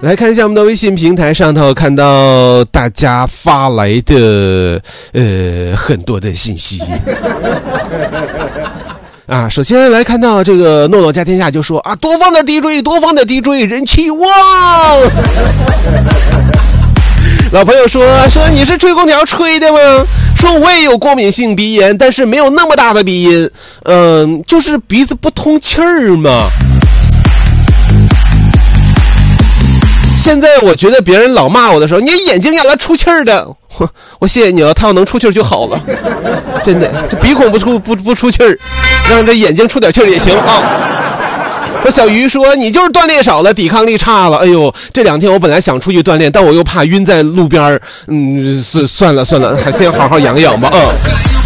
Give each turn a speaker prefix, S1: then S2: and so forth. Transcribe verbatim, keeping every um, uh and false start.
S1: 来看一下我们的微信平台上头，看到大家发来的呃很多的信息啊。首先来看到这个诺诺家天下就说啊，多放点 D J， 多放点 D J， 人气旺。老朋友说说你是吹空调吹的吗？说我也有过敏性鼻炎，但是没有那么大的鼻音，嗯、呃，就是鼻子不通气儿嘛。现在我觉得别人老骂我的时候，你眼睛要来出气儿的，我我谢谢你了，他要能出气儿就好了，真的，这鼻孔不出不不出气儿，让这眼睛出点气儿也行啊。我小鱼说你就是锻炼少了，抵抗力差了。哎呦，这两天我本来想出去锻炼，但我又怕晕在路边，嗯，算算了算了，还先好好养养吧啊。嗯